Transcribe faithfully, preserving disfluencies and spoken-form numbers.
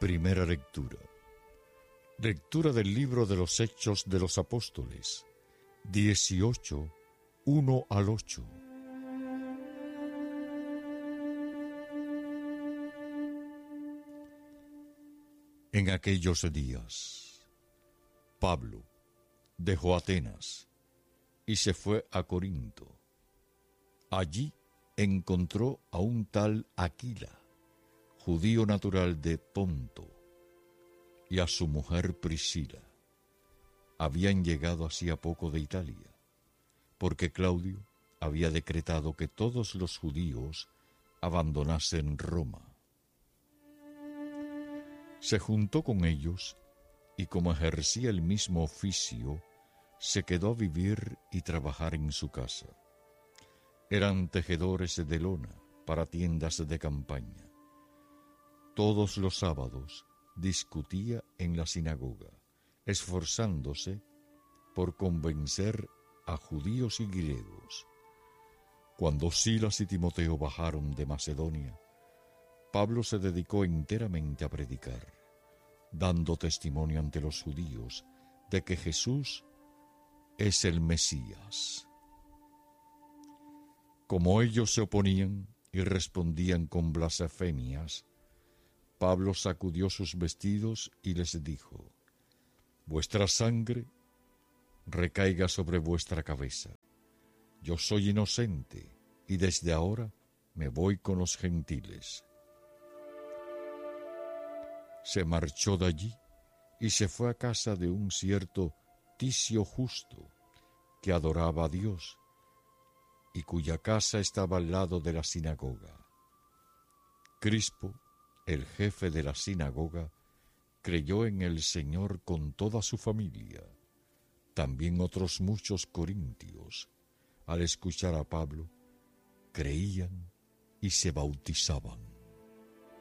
Primera lectura. Lectura del libro de los Hechos de los Apóstoles, dieciocho, uno al ocho. En aquellos días, Pablo dejó Atenas y se fue a Corinto. Allí encontró a un tal Aquila, judío natural de Ponto, y a su mujer Priscila. Habían llegado hacía poco de Italia, porque Claudio había decretado que todos los judíos abandonasen Roma. Se juntó con ellos y, como ejercía el mismo oficio, se quedó a vivir y trabajar en su casa. Eran tejedores de lona para tiendas de campaña. Todos los sábados discutía en la sinagoga, esforzándose por convencer a judíos y griegos. Cuando Silas y Timoteo bajaron de Macedonia, Pablo se dedicó enteramente a predicar, dando testimonio ante los judíos de que Jesús es el Mesías. Como ellos se oponían y respondían con blasfemias, Pablo sacudió sus vestidos y les dijo: «Vuestra sangre recaiga sobre vuestra cabeza. Yo soy inocente y desde ahora me voy con los gentiles». Se marchó de allí y se fue a casa de un cierto Ticio Justo, que adoraba a Dios, y cuya casa estaba al lado de la sinagoga. Crispo, el jefe de la sinagoga, creyó en el Señor con toda su familia. También otros muchos corintios, al escuchar a Pablo, creían y se bautizaban.